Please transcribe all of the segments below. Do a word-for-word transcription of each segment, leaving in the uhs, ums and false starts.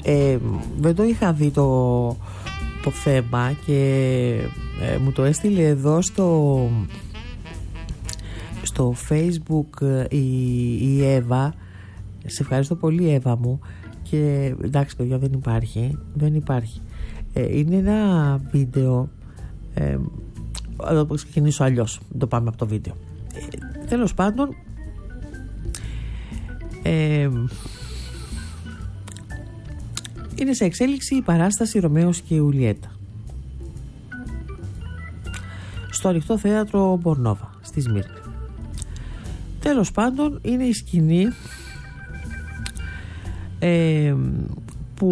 ε, δεν το είχα δει το, το θέμα και ε, μου το έστειλε εδώ στο στο Facebook η, η Εύα. Σε ευχαριστώ πολύ, Εύα μου. Και εντάξει παιδιά, δεν υπάρχει, δεν υπάρχει. Ε, είναι ένα βίντεο, ε, θα το ξεκινήσω αλλιώς, το πάμε από το βίντεο. Ε, τέλος πάντων, ε, είναι σε εξέλιξη η παράσταση Ρωμαίος και Ιουλιέτα στο Ανοιχτό Θέατρο Μπορνόβα στη Σμύρνη. Τέλος πάντων, είναι η σκηνή ε, που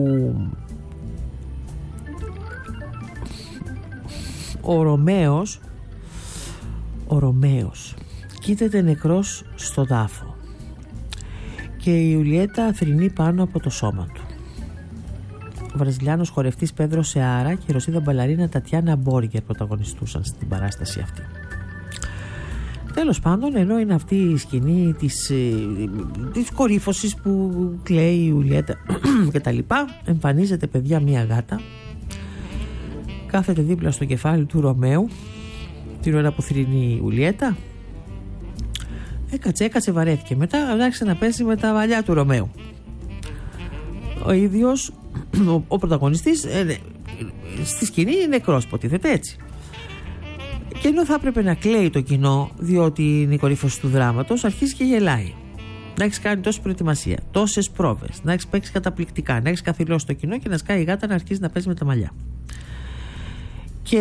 ο Ρωμαίος ο Ρωμαίος κοίταται νεκρός στο τάφο και η Ιουλιέτα θρηνεί πάνω από το σώμα του. Ο Βραζιλιάνος χορευτής Πέδρο Σεάρα και η Ρωσίδα μπαλαρίνα Τατιάνα Μπόργκερ πρωταγωνιστούσαν στην παράσταση αυτή. Τέλος πάντων, ενώ είναι αυτή η σκηνή της, της κορύφωσης που κλαίει η Ιουλιέτα και τα λοιπά, εμφανίζεται παιδιά μια γάτα, κάθεται δίπλα στο κεφάλι του Ρωμαίου την ώρα που θρηνεί η Ιουλιέτα. Έκατσε, έκατσε, βαρέθηκε. Μετά άρχισε να πέσει με τα μαλλιά του Ρωμαίου. Ο ίδιος, ο, ο πρωταγωνιστής, ε, στη σκηνή είναι νεκρός, υποτίθεται έτσι. Και ενώ θα έπρεπε να κλαίει το κοινό, διότι είναι η κορύφωση του δράματος, αρχίζει και γελάει. Να έχεις κάνει τόση προετοιμασία, τόσες πρόβες, να έχεις παίξει καταπληκτικά, να έχεις καθυλώσει το κοινό και να σκάει η γάτα να αρχίσει να παίζει με τα μαλλιά. Και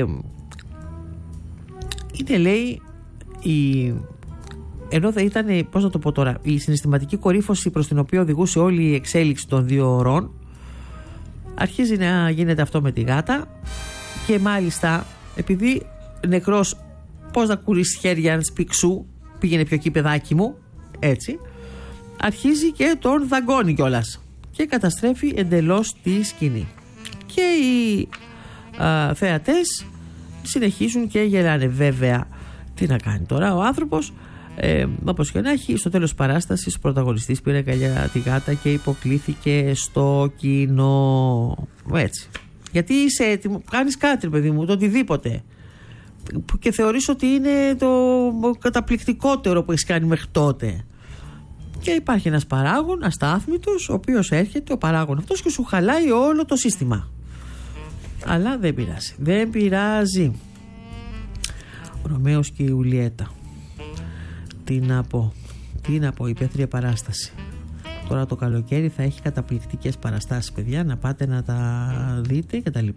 είναι, λέει, η... ενώ θα ήταν, πώς να το πω τώρα, η συναισθηματική κορύφωση προς την οποία οδηγούσε όλη η εξέλιξη των δύο ωρών, αρχίζει να γίνεται αυτό με τη γάτα και μάλιστα επειδή νεκρός, πώς να κουρείς χέρια σπιξού, πήγαινε πιο εκεί παιδάκι μου, έτσι, αρχίζει και τον δαγκώνει κιόλας και καταστρέφει εντελώς τη σκηνή. Και οι α, θεατές συνεχίζουν και γελάνε. Βέβαια, τι να κάνει τώρα ο άνθρωπος, ε, όπως και να έχει, στο τέλος της παράστασης ο πρωταγωνιστής πήρε αγκαλιά τη γάτα και υποκλήθηκε στο κοινό. Έτσι. Γιατί είσαι έτοιμο, κάνεις κάτι, παιδί μου, το οτιδήποτε, και θεωρείς ότι είναι το καταπληκτικότερο που έχεις κάνει μέχρι τότε. Και υπάρχει ένας παράγων αστάθμητος, ο οποίος έρχεται, ο παράγων αυτός, και σου χαλάει όλο το σύστημα. Αλλά δεν πειράζει, δεν πειράζει. Ο Ρωμαίος και η Ιουλιέτα. Τι να πω, τι να πω, υπαίθρια παράσταση. Τώρα το καλοκαίρι θα έχει καταπληκτικές παραστάσεις, παιδιά, να πάτε να τα δείτε και τα λοιπά.